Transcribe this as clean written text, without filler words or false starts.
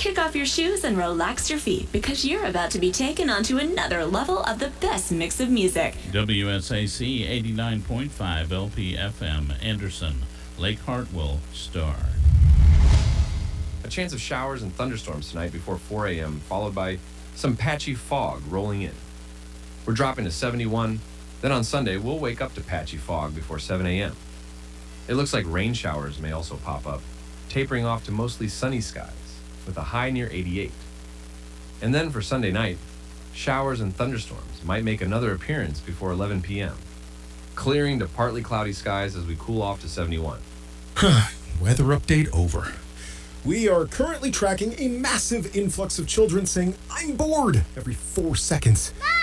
Kick off your shoes and relax your feet because you're about to be taken onto another level of the best mix of music. WSAC 89.5 LPFM, Anderson, Lake Hartwell, Star. A chance of showers and thunderstorms tonight before 4 a.m., followed by some patchy fog rolling in. We're dropping to 71. Then on Sunday, we'll wake up to patchy fog before 7 a.m. It looks like rain showers may also pop up, tapering off to mostly sunny skies with a high near 88. And then for Sunday night, showers and thunderstorms might make another appearance before 11 p.m., clearing to partly cloudy skies as we cool off to 71. Weather update over. We are currently tracking a massive influx of children saying, "I'm bored," every 4 seconds.